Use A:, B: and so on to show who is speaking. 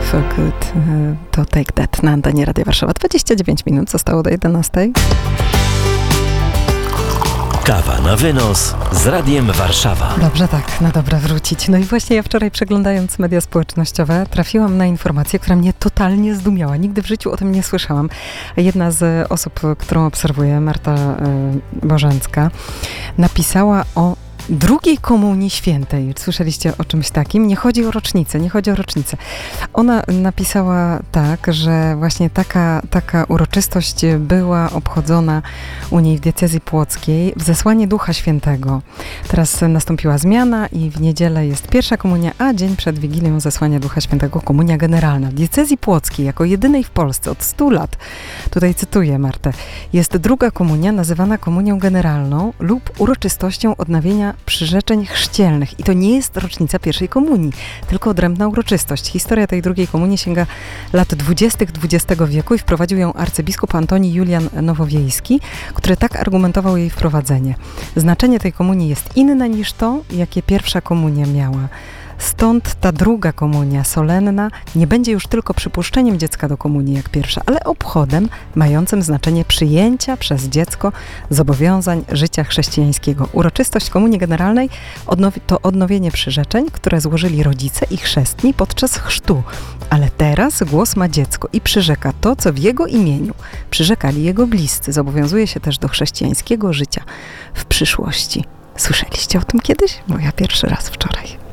A: Feel Good to Take That na antenie Radia Warszawa. 29 minut zostało do 11.
B: Kawa na wynos z Radiem Warszawa.
A: Dobrze, tak, na dobre wrócić. No i właśnie ja wczoraj, przeglądając media społecznościowe, trafiłam na informację, która mnie totalnie zdumiała. Nigdy w życiu o tym nie słyszałam. Jedna z osób, którą obserwuję, Marta Bożencka, napisała o drugiej komunii świętej. Słyszeliście o czymś takim? Nie chodzi o rocznicę, nie chodzi o rocznicę. Ona napisała tak, że właśnie taka uroczystość była obchodzona u niej w diecezji płockiej w zesłanie Ducha Świętego. Teraz nastąpiła zmiana i w niedzielę jest pierwsza komunia, a dzień przed Wigilią zesłania Ducha Świętego komunia generalna. W diecezji płockiej, jako jedynej w Polsce od 100 lat, tutaj cytuję Martę, jest druga komunia nazywana komunią generalną lub uroczystością odnawienia przyrzeczeń chrzcielnych. I to nie jest rocznica pierwszej komunii, tylko odrębna uroczystość. Historia tej drugiej komunii sięga lat 20. XX wieku i wprowadził ją arcybiskup Antoni Julian Nowowiejski, który tak argumentował jej wprowadzenie. Znaczenie tej komunii jest inne niż to, jakie pierwsza komunia miała. Stąd ta druga komunia solenna nie będzie już tylko przypuszczeniem dziecka do komunii jak pierwsza, ale obchodem mającym znaczenie przyjęcia przez dziecko zobowiązań życia chrześcijańskiego. Uroczystość komunii generalnej to odnowienie przyrzeczeń, które złożyli rodzice i chrzestni podczas chrztu. Ale teraz głos ma dziecko i przyrzeka to, co w jego imieniu przyrzekali jego bliscy. Zobowiązuje się też do chrześcijańskiego życia w przyszłości. Słyszeliście o tym kiedyś? Bo ja pierwszy raz wczoraj.